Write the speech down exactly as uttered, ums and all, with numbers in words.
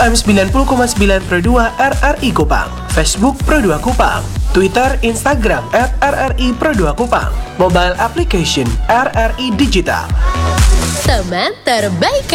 M sembilan puluh koma sembilan Pro dua R R I Kupang, Facebook Pro dua Kupang, Twitter, Instagram at R R I Pro dua Kupang, mobile application R R I Digital. Teman terbaik